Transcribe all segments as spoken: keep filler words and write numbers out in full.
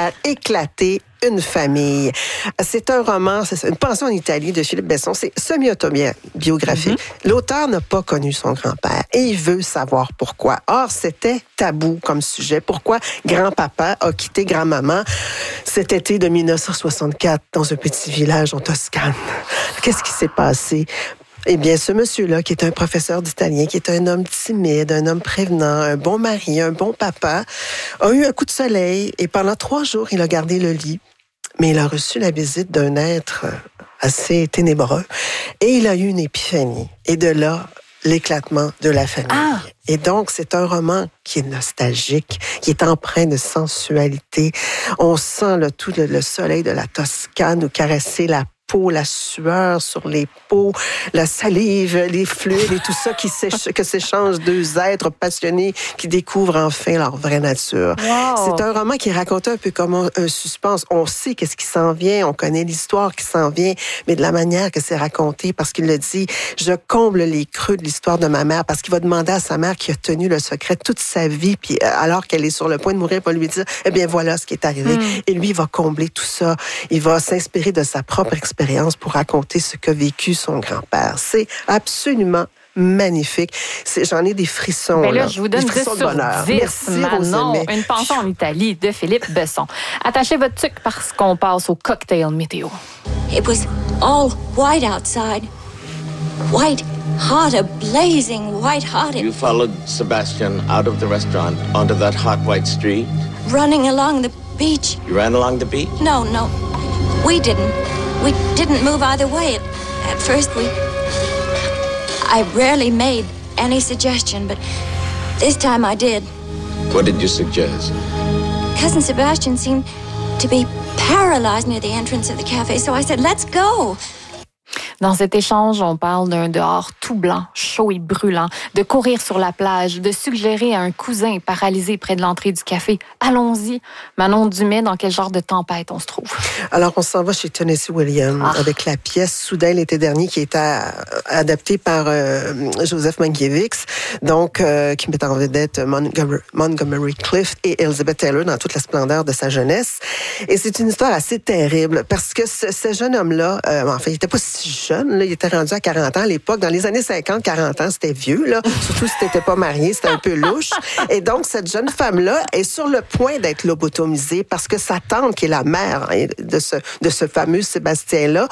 faire éclater une famille. C'est un roman, c'est une pension en Italie de Philippe Besson. C'est semi-autobiographique. Mm-hmm. L'auteur n'a pas connu son grand-père et il veut savoir pourquoi. Or, c'était tabou comme sujet. Pourquoi grand-papa a quitté grand-maman cet été de dix-neuf cent soixante-quatre dans un petit village en Toscane? Qu'est-ce qui s'est passé? Eh bien, ce monsieur-là, qui est un professeur d'italien, qui est un homme timide, un homme prévenant, un bon mari, un bon papa, a eu un coup de soleil et pendant trois jours, il a gardé le lit. Mais il a reçu la visite d'un être assez ténébreux et il a eu une épiphanie. Et de là, l'éclatement de la famille. Ah. Et donc, c'est un roman qui est nostalgique, qui est empreint de sensualité. On sent là, tout le, le soleil de la Toscane nous caresser la peau, la sueur sur les peaux, la salive, les fluides et tout ça qui s'éch- que s'échangent deux êtres passionnés qui découvrent enfin leur vraie nature. Wow. C'est un roman qui raconte un peu comme un, un suspense. On sait qu'est-ce qui s'en vient, on connaît l'histoire qui s'en vient, mais de la manière que c'est raconté, parce qu'il le dit, je comble les creux de l'histoire de ma mère, parce qu'il va demander à sa mère qui a tenu le secret toute sa vie, puis alors qu'elle est sur le point de mourir, il va lui dire, eh bien voilà ce qui est arrivé. Mm. Et lui, il va combler tout ça. Il va s'inspirer de sa propre expérience pour raconter ce qu'a vécu son grand-père. C'est absolument magnifique. C'est, j'en ai des frissons. Ben là, là, je vous donne des frissons dix sur de bonheur. dix, Merci, Manon. Rosemée. Une pension en Italie de Philippe Besson. Attachez votre tuque parce qu'on passe au cocktail météo. It was all white outside. White hot, a blazing white hot. You followed Sebastian out of the restaurant onto that hot white street? Running along the beach. You ran along the beach? No, no. We didn't. We didn't move either way. At, at first, we... I rarely made any suggestion, but this time I did. What did you suggest? Cousin Sebastian seemed to be paralyzed near the entrance of the cafe, so I said, let's go. Dans cet échange, on parle d'un dehors tout blanc, chaud et brûlant, de courir sur la plage, de suggérer à un cousin paralysé près de l'entrée du café. Allons-y. Manon Dumais, dans quel genre de tempête on se trouve? Alors, on s'en va chez Tennessee Williams ah. avec la pièce Soudain l'été dernier qui est à, adaptée par euh, Joseph Mankiewicz, donc euh, qui met en vedette Montgomery, Montgomery Clift et Elizabeth Taylor dans toute la splendeur de sa jeunesse. Et c'est une histoire assez terrible parce que ce, ce jeune homme-là, euh, enfin, il n'était pas si jeune, là, il était rendu à quarante ans à l'époque. Dans les années cinquante, quarante ans, c'était vieux, là. Surtout si t'étais pas marié, c'était un peu louche. Et donc, cette jeune femme-là est sur le point d'être lobotomisée parce que sa tante, qui est la mère hein, de ce, de ce fameux Sébastien-là,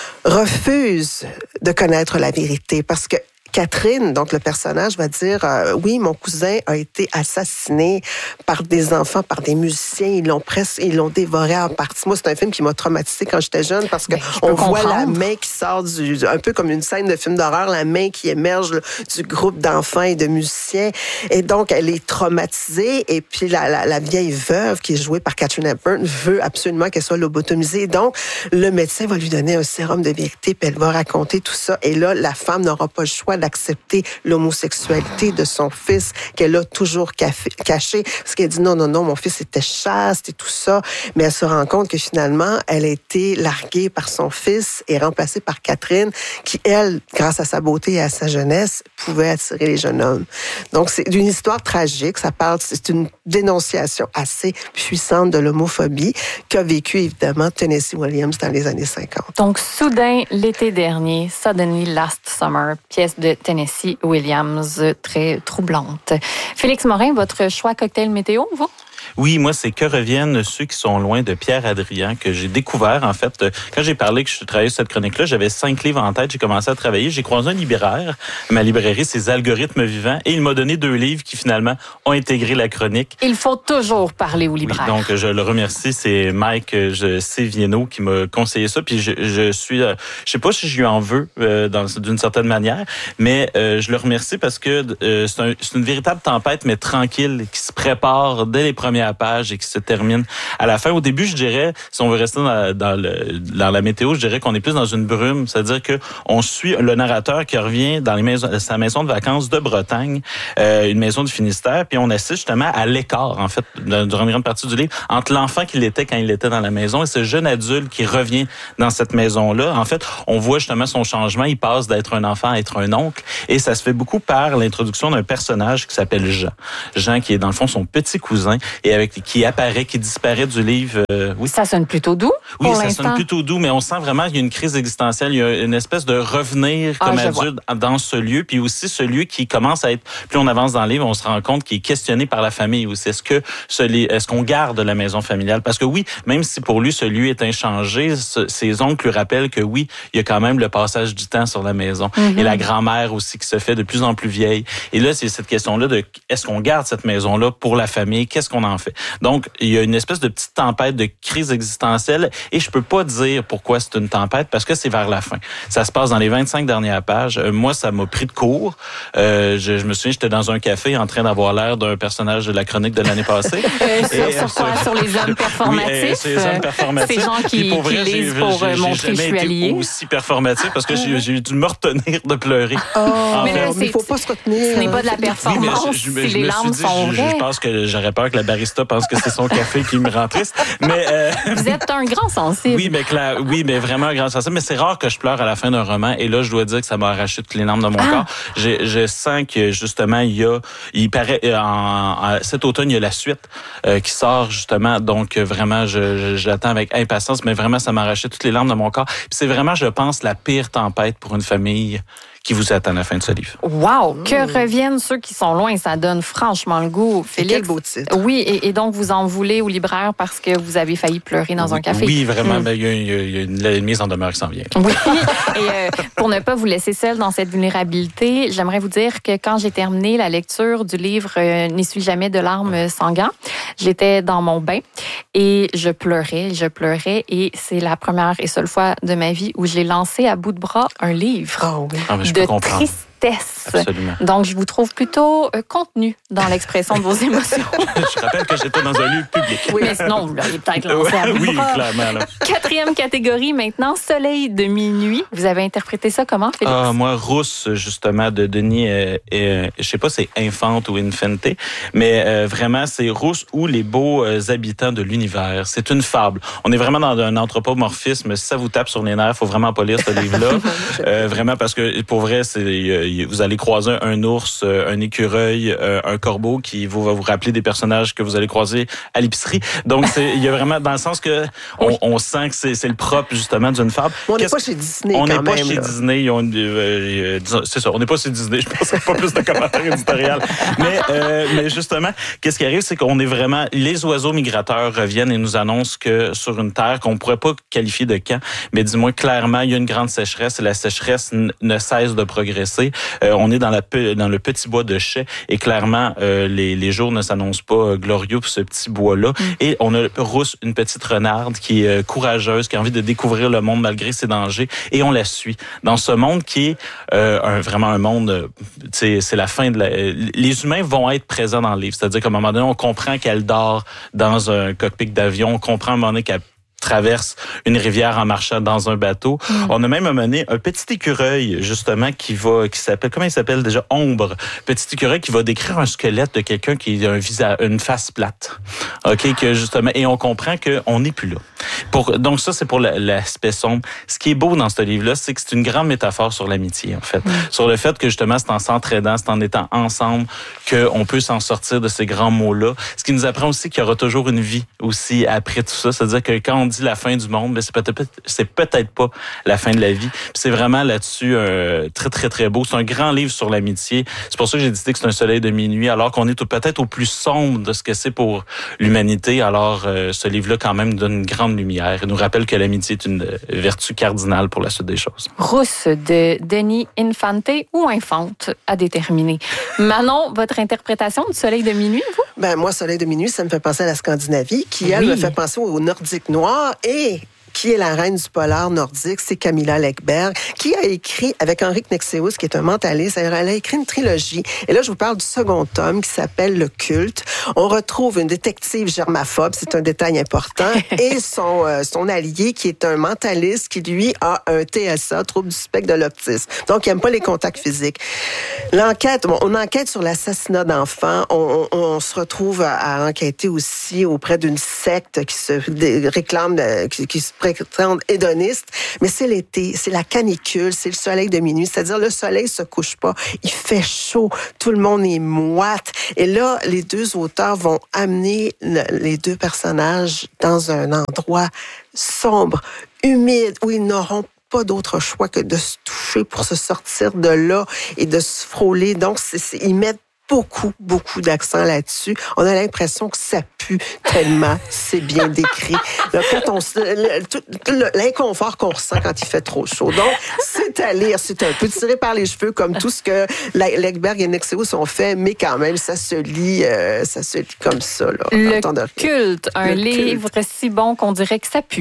refuse de connaître la vérité parce que Catherine, donc le personnage, va dire euh, oui, mon cousin a été assassiné par des enfants, par des musiciens. Ils l'ont presque, ils l'ont dévoré en partie. Moi, c'est un film qui m'a traumatisée quand j'étais jeune parce que on voit la main qui sort du, un peu comme une scène de film d'horreur, la main qui émerge là, du groupe d'enfants et de musiciens. Et donc, elle est traumatisée. Et puis la, la, la vieille veuve qui est jouée par Catherine Hepburn veut absolument qu'elle soit lobotomisée. Donc, le médecin va lui donner un sérum de vérité, puis elle va raconter tout ça. Et là, la femme n'aura pas le choix d'accepter l'homosexualité de son fils qu'elle a toujours caché. Parce qu'elle dit non, non, non, mon fils était chaste et tout ça. Mais elle se rend compte que finalement, elle a été larguée par son fils et remplacée par Catherine, qui, elle, grâce à sa beauté et à sa jeunesse, pouvait attirer les jeunes hommes. Donc, c'est une histoire tragique. Ça parle, c'est une dénonciation assez puissante de l'homophobie qu'a vécu, évidemment, Tennessee Williams dans les années cinquante. Donc, Soudain, l'été dernier, Suddenly Last Summer, pièce de Tennessee Williams, très troublante. Félix Morin, votre choix cocktail météo, vous? Oui, moi, c'est Que reviennent ceux qui sont loin de Pierre Adrien que j'ai découvert. En fait, quand j'ai parlé que je travaillais sur cette chronique-là, j'avais cinq livres en tête. J'ai commencé à travailler. J'ai croisé un libraire. Ma librairie, c'est Algorithmes vivants. Et il m'a donné deux livres qui, finalement, ont intégré la chronique. Il faut toujours parler aux libraires. Oui, donc, je le remercie. C'est Mike Sevieno qui m'a conseillé ça. Puis, je, je suis... Euh, je sais pas si je lui en veux euh, dans, d'une certaine manière, mais euh, je le remercie parce que euh, c'est, un, c'est une véritable tempête, mais tranquille, qui se prépare dès les premières page et qui se termine à la fin. Au début, je dirais, si on veut rester dans, dans, le, dans la météo, je dirais qu'on est plus dans une brume, c'est-à-dire que on suit le narrateur qui revient dans les maisons, sa maison de vacances de Bretagne, euh, une maison du Finistère, puis on assiste justement à l'écart, en fait, durant une grande partie du livre, entre l'enfant qu'il était quand il était dans la maison et ce jeune adulte qui revient dans cette maison-là. En fait, on voit justement son changement. Il passe d'être un enfant à être un oncle et ça se fait beaucoup par l'introduction d'un personnage qui s'appelle Jean. Jean qui est dans le fond son petit cousin et avec qui apparaît, qui disparaît du livre. Euh, oui. Ça sonne plutôt doux. Oui, pour ça l'instant. sonne plutôt doux, mais on sent vraiment qu'il y a une crise existentielle. Il y a une espèce de revenir comme ah, adulte dans ce lieu, puis aussi ce lieu qui commence à être, plus on avance dans le livre, on se rend compte qu'il est questionné par la famille aussi. Est-ce que ce, est-ce qu'on garde la maison familiale? Parce que oui, même si pour lui ce lieu est inchangé, ce, ses oncles lui rappellent que oui, il y a quand même le passage du temps sur la maison. Mm-hmm. Et la grand-mère aussi qui se fait de plus en plus vieille. Et là, c'est cette question-là de est-ce qu'on garde cette maison-là pour la famille? Qu'est-ce qu'on en fait? Donc, il y a une espèce de petite tempête de crise existentielle et je peux pas dire pourquoi c'est une tempête parce que c'est vers la fin. Ça se passe dans les vingt-cinq dernières pages. Euh, moi, ça m'a pris de court. Euh, je, je me souviens, j'étais dans un café en train d'avoir l'air d'un personnage de la chronique de l'année passée. euh, sur, et, sur quoi? Euh, sur les hommes performatifs? Oui, euh, sur les hommes performatifs. Ces gens qui, pour vrai, qui lisent pour j'ai, montrer que je suis allié. Aussi performatif parce que j'ai, j'ai dû me retenir de pleurer. Oh, mais là, il faut pas se retenir. Ce n'est pas de la performance. Oui, je, je, je, si les larmes dit, sont vraies. Je, je pense que j'aurais peur que la barista pense que c'est son café qui me rend triste. Mais euh, vous êtes un grand sensible. Oui, mais clair, oui, mais vraiment un grand sensible. Mais c'est rare que je pleure à la fin d'un roman. Et là, je dois dire que ça m'a arraché toutes les larmes de mon ah. corps. Je, je sens que justement, il y a, il paraît, en, en, cet automne, il y a la suite euh, qui sort justement. Donc vraiment, je, je, je l'attends avec impatience. Mais vraiment, ça m'a arraché toutes les larmes de mon corps. Puis c'est vraiment, je pense, la pire tempête pour une famille qui vous attend à la fin de ce livre. Wow! Mmh. Que reviennent ceux qui sont loin. Ça donne franchement le goût. Félix, quel beau titre. Oui, et, et donc vous en voulez au libraire parce que vous avez failli pleurer dans un café. Oui, vraiment. Mmh. Ben, il y a, il y a une, une mise en demeure qui s'en vient. Oui. Et euh, pour ne pas vous laisser seul dans cette vulnérabilité, j'aimerais vous dire que quand j'ai terminé la lecture du livre euh, N'y suis jamais de larmes sanguin, j'étais dans mon bain et je pleurais, je pleurais et c'est la première et seule fois de ma vie où j'ai lancé à bout de bras un livre. Oh, oui. Ah, mais je de peux comprendre. tristesse. Absolument. Donc, je vous trouve plutôt euh, contenu dans l'expression de vos émotions. Je rappelle que j'étais dans un lieu public. Oui, mais sinon, vous l'auriez peut-être lancé à bout de Oui, bras. clairement. Là. Quatrième catégorie maintenant, Soleil de minuit. Vous avez interprété ça comment, Félix? Ah, moi, Rousse, justement, de Denis, euh, euh, je sais pas c'est Infante ou Infante, mais euh, vraiment, c'est Rousse ou les beaux euh, habitants de l'univers. C'est une fable. On est vraiment dans un anthropomorphisme. Si ça vous tape sur les nerfs, faut vraiment pas lire ce livre-là. euh, vraiment, parce que pour vrai, c'est euh, vous allez croiser un ours, un écureuil, un corbeau qui vous va vous rappeler des personnages que vous allez croiser à l'épicerie. Donc, c'est, il y a vraiment, dans le sens que on, oui. on sent que c'est, c'est le propre, justement, d'une fable. On n'est pas chez Disney, On n'est pas même, chez là. Disney. Ils ont une, euh, euh, c'est ça, on n'est pas chez Disney. Je pense qu'il n'y a pas plus de commentaires éditoriaux. Mais, euh, mais justement, qu'est-ce qui arrive, c'est qu'on est vraiment... Les oiseaux migrateurs reviennent et nous annoncent que sur une terre qu'on ne pourrait pas qualifier de camp, mais dis-moi clairement, il y a une grande sécheresse et la sécheresse n- ne cesse de progresser. Euh, on est dans, la, dans le petit bois de chais et clairement, euh, les, les jours ne s'annoncent pas euh, glorieux pour ce petit bois-là. Mm. Et on a Rousse, une petite renarde qui est euh, courageuse, qui a envie de découvrir le monde malgré ses dangers et on la suit dans ce monde qui est euh, un, vraiment un monde, euh, c'est, c'est la fin de la... Euh, les humains vont être présents dans le livre, c'est-à-dire qu'à un moment donné, on comprend qu'elle dort dans un cockpit d'avion, on comprend à un moment donné qu'elle traverse une rivière en marchant dans un bateau. Mm. On a même amené un petit écureuil, justement, qui va, qui s'appelle, comment il s'appelle déjà? Ombre. Petit écureuil qui va décrire un squelette de quelqu'un qui a un visage, une face plate. OK? Que justement, et on comprend qu'on n'est plus là. Pour, donc ça, c'est pour la, l'aspect sombre. Ce qui est beau dans ce livre-là, c'est que c'est une grande métaphore sur l'amitié, en fait. Mm. Sur le fait que, justement, c'est en s'entraidant, c'est en étant ensemble qu'on peut s'en sortir de ces grands mots-là. Ce qui nous apprend aussi qu'il y aura toujours une vie aussi après tout ça. C'est-à-dire que quand on dit la fin du monde, mais c'est peut-être c'est peut-être pas la fin de la vie. Puis c'est vraiment là-dessus euh, très très très beau. C'est un grand livre sur l'amitié. C'est pour ça que j'ai décidé que c'est un soleil de minuit, alors qu'on est peut-être au plus sombre de ce que c'est pour l'humanité. Alors euh, ce livre-là quand même donne une grande lumière et nous rappelle que l'amitié est une vertu cardinale pour la suite des choses. Rousse de Denis Infante ou Infante à déterminer. Manon, votre interprétation du soleil de minuit, vous? Ben moi, soleil de minuit, ça me fait penser à la Scandinavie, qui elle oui. me fait penser au Nordique noir et qui est la reine du polar nordique, c'est Camilla Läckberg, qui a écrit, avec Henrik Nexeus, qui est un mentaliste, elle a écrit une trilogie. Et là, je vous parle du second tome, qui s'appelle Le Culte. On retrouve une détective germaphobe, c'est un détail important, et son, euh, son allié, qui est un mentaliste, qui, lui, a un T S A, trouble du spectre de l'autisme. Donc, il n'aime pas les contacts physiques. L'enquête, bon, on enquête sur l'assassinat d'enfants. On, on, on se retrouve à, à enquêter aussi auprès d'une secte qui se réclame, de, qui, qui se prétendre hédoniste, mais c'est l'été, c'est la canicule, c'est le soleil de minuit, c'est-à-dire le soleil se couche pas, il fait chaud, tout le monde est moite. Et là, les deux auteurs vont amener le, les deux personnages dans un endroit sombre, humide, où ils n'auront pas d'autre choix que de se toucher pour se sortir de là et de se frôler. Donc, c'est, c'est, ils mettent beaucoup, beaucoup d'accent là-dessus. On a l'impression que ça pue tellement c'est bien décrit. Donc, quand on, le, tout, le, l'inconfort qu'on ressent quand il fait trop chaud. Donc, c'est à lire. C'est un peu tiré par les cheveux, comme tout ce que Legberg et Nexeus ont fait, mais quand même, ça se lit, euh, ça se lit comme ça. Là, le culte, un le livre culte. Si bon qu'on dirait que ça pue.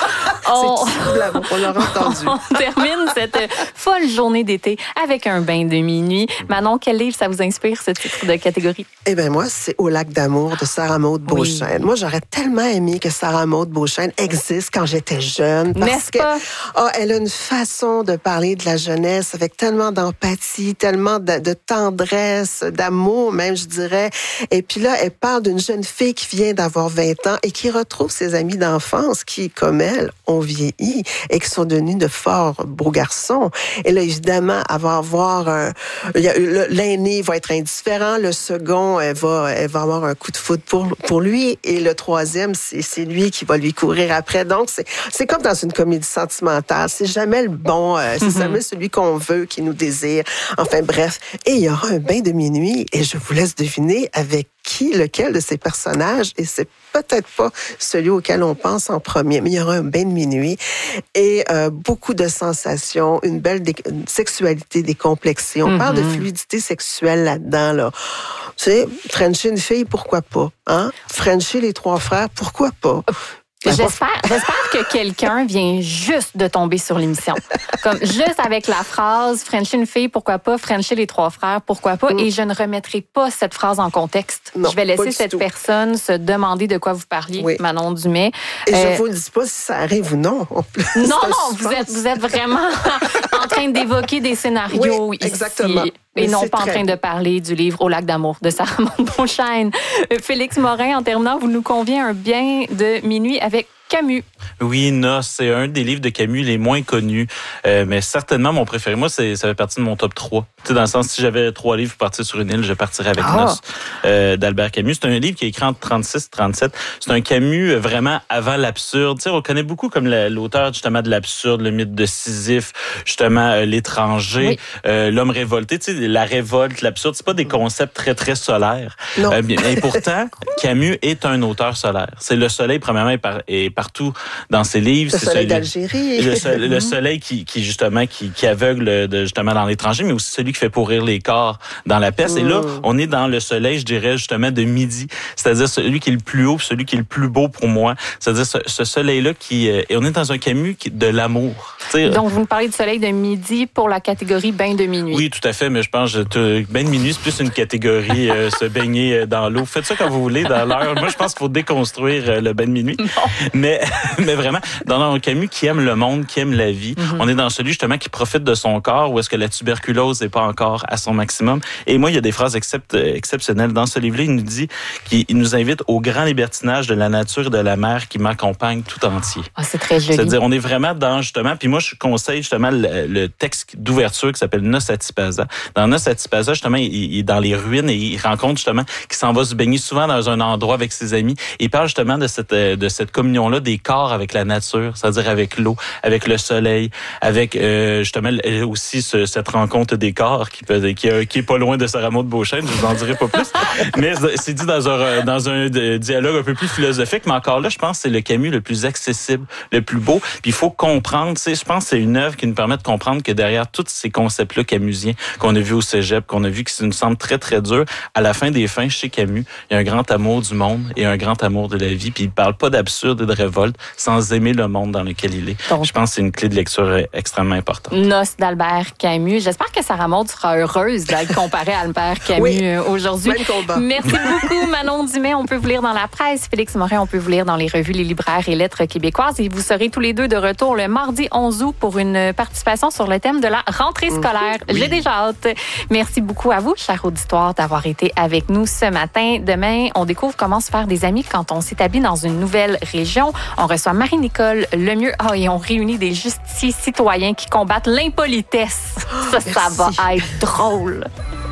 On... on l'aura entendu. On termine cette folle journée d'été avec un bain de minuit. Manon, quel livre ça vous inspire, ce titre de catégorie? Eh bien, moi, c'est Au lac d'amour de Sarah Maud Beauchesne. Oui. Moi, j'aurais tellement aimé que Sarah Maud Beauchesne existe quand j'étais jeune. Parce N'est-ce que, pas? Oh, elle a une façon de parler de la jeunesse avec tellement d'empathie, tellement de, de tendresse, d'amour même, je dirais. Et puis là, elle parle d'une jeune fille qui vient d'avoir vingt ans et qui retrouve ses amis d'enfance qui, comme elle, ont vieilli et qui sont devenus de forts beaux garçons. Et là, évidemment, elle va avoir un... Il y a, l'aîné va être indifférent, le second, elle va, elle va avoir un coup de foudre pour, pour lui, et le troisième, c'est, c'est lui qui va lui courir après. Donc, c'est, c'est comme dans une comédie sentimentale. C'est jamais le bon, euh, c'est mm-hmm. jamais celui qu'on veut, qui nous désire. Enfin, bref. Et il y aura un bain de minuit, et je vous laisse deviner avec qui, lequel de ces personnages, et c'est peut-être pas celui auquel on pense en premier, mais il y aura un bain de minuit et euh, beaucoup de sensations, une belle dé- une sexualité décomplexée. On mm-hmm. parle de fluidité sexuelle là-dedans, là. Tu sais, Frencher une fille, pourquoi pas? Hein? Frencher les trois frères, pourquoi pas? Ben, j'espère, j'espère que quelqu'un vient juste de tomber sur l'émission. Comme juste avec la phrase « Frencher une fille, pourquoi pas? Frencher les trois frères, pourquoi pas? » Et je ne remettrai pas cette phrase en contexte. Non, je vais laisser cette tout. personne se demander de quoi vous parliez, oui. Manon Dumais. Et euh, je vous le dis pas si ça arrive ou non. Non, non, vous êtes, vous êtes vraiment en train d'évoquer des scénarios oui, exactement. ici. Et non pas en train bien. de parler du livre Au lac d'amour de Sarah Maud Beauchesne. Félix Morin, en terminant, vous nous convient un bien de minuit avec Camus. Oui, Nos, c'est un des livres de Camus les moins connus, euh, mais certainement mon préféré. Moi, c'est, ça fait partie de mon top trois. Tu sais, dans le sens, si j'avais trois livres pour partir sur une île, je partirais avec ah. Nos euh, d'Albert Camus. C'est un livre qui est écrit en trente-six trente-sept. C'est un Camus vraiment avant l'absurde. Tu sais, on connaît beaucoup comme la, l'auteur justement de l'absurde, le mythe de Sisyphe, justement euh, l'étranger, oui. euh, l'homme révolté. Tu sais, la révolte, l'absurde, c'est pas des concepts très, très solaires. Non. Euh, mais pourtant, Camus est un auteur solaire. C'est le soleil, premièrement, est, par, est partout dans ses livres. Le c'est soleil celui, d'Algérie. Le, soleil, le soleil qui, qui justement, qui, qui aveugle de, justement dans l'étranger, mais aussi celui qui fait pourrir les corps dans la peste. Mmh. Et là, on est dans le soleil, je dirais, justement, de midi. C'est-à-dire celui qui est le plus haut, celui qui est le plus beau pour moi. C'est-à-dire ce, ce soleil-là qui... Et on est dans un Camus qui, de l'amour. T'sais, donc, vous nous parlez du soleil de midi pour la catégorie bain de minuit. Oui, tout à fait, mais je pense que bain de minuit, c'est plus une catégorie euh, se baigner dans l'eau. Faites ça quand vous voulez, dans l'heure. Moi, je pense qu'il faut déconstruire euh, le bain de minuit. Non. Mais, mais vraiment, dans un Camus qui aime le monde, qui aime la vie, mm-hmm. on est dans celui justement qui profite de son corps, où est-ce que la tuberculose n'est pas encore à son maximum. Et moi, il y a des phrases except, exceptionnelles. Dans ce livre-là, il nous dit qu'il nous invite au grand libertinage de la nature et de la mer qui m'accompagne tout entier. Ah, c'est très joli. C'est-à-dire, on est vraiment dans, justement, puis moi, je conseille justement le, le texte d'ouverture qui s'appelle Nos Atipasa. Dans Nos Atipasa, justement, il, il est dans les ruines et il rencontre justement qu'il s'en va se baigner souvent dans un endroit avec ses amis. Et il parle justement de cette, de cette communion-là des corps avec la nature, c'est-à-dire avec l'eau, avec le soleil, avec euh, justement aussi ce, cette rencontre des corps qui peut, qui, qui est pas loin de Sarah Maud Beauchesne, je vous en dirai pas plus. Mais c'est dit dans un, dans un dialogue un peu plus philosophique, mais encore là, je pense que c'est le Camus le plus accessible, le plus beau. Puis il faut comprendre, tu sais, je pense que c'est une œuvre qui nous permet de comprendre que derrière tous ces concepts-là camusiens qu'on a vus au cégep, qu'on a vu qui nous semblent très, très durs, à la fin des fins, chez Camus, il y a un grand amour du monde et un grand amour de la vie. Puis il parle pas d'absurde et de révolte sans aimer le monde dans lequel il est. Donc, je pense que c'est une clé de lecture extrêmement importante. Nos d'Albert Camus. J'espère que Sarah Maud sera heureuse d'être comparée à Albert Camus oui, aujourd'hui. Merci beaucoup, Manon Dumais. On peut vous lire dans la presse. Félix Morin, on peut vous lire dans les revues Les Libraires et Lettres québécoises. Et vous serez tous les deux de retour le mardi onze août pour une participation sur le thème de la rentrée scolaire. Oui. J'ai déjà hâte. Merci beaucoup à vous, cher auditoire, d'avoir été avec nous ce matin. Demain, on découvre comment se faire des amis quand on s'établit dans une nouvelle région. On reçoit Marie-Nicole Lemieux. Ah, et on réunit des justiciers citoyens qui combattent l'impolitesse. Ça, Merci. ça va être drôle.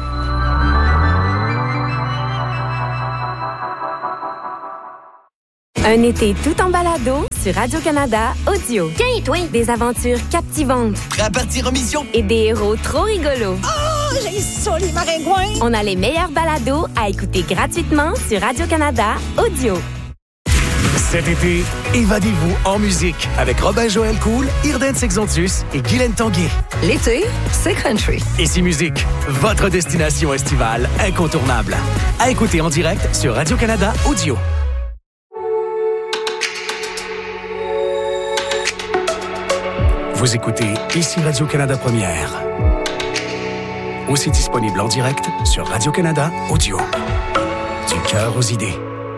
Un été tout en balado sur Radio-Canada Audio. Tiens, toi! Des aventures captivantes Prêt à partir en mission? et des héros trop rigolos. Oh, j'ai ça, les maringouins! On a les meilleurs balados à écouter gratuitement sur Radio-Canada Audio. Cet été, évadez-vous en musique avec Robin-Joël Cool, Irden Sexontus et Guylaine Tanguay. L'été, c'est country. Ici Musique, votre destination estivale incontournable. À écouter en direct sur Radio-Canada Audio. Vous écoutez ici Radio-Canada Première. Aussi disponible en direct sur Radio-Canada Audio. Du cœur aux idées.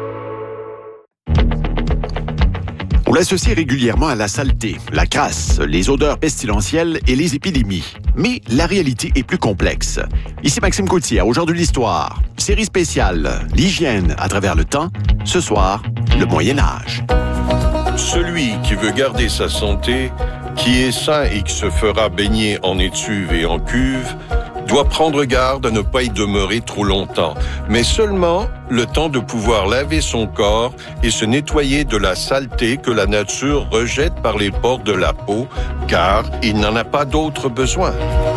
On l'associe régulièrement à la saleté, la crasse, les odeurs pestilentielles et les épidémies. Mais la réalité est plus complexe. Ici Maxime Coutier, aujourd'hui l'histoire. Série spéciale, l'hygiène à travers le temps. Ce soir, le Moyen-Âge. Celui qui veut garder sa santé, qui est sain et qui se fera baigner en étuve et en cuve, doit prendre garde à ne pas y demeurer trop longtemps, mais seulement le temps de pouvoir laver son corps et se nettoyer de la saleté que la nature rejette par les pores de la peau, car il n'en a pas d'autre besoin.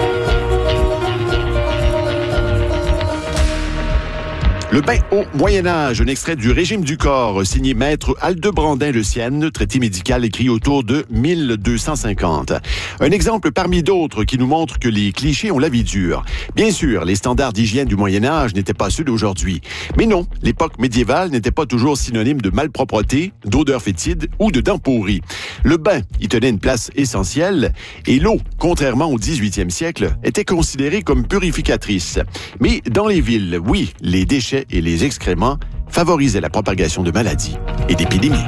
Le bain au Moyen-Âge, un extrait du Régime du corps, signé Maître Aldebrandin de Sienne, traité médical écrit autour de mille deux cent cinquante. Un exemple parmi d'autres qui nous montre que les clichés ont la vie dure. Bien sûr, les standards d'hygiène du Moyen-Âge n'étaient pas ceux d'aujourd'hui. Mais non, l'époque médiévale n'était pas toujours synonyme de malpropreté, d'odeur fétide ou de dents pourries. Le bain y tenait une place essentielle et l'eau, contrairement au dix-huitième siècle, était considérée comme purificatrice. Mais dans les villes, oui, les déchets et les excréments favorisaient la propagation de maladies et d'épidémies.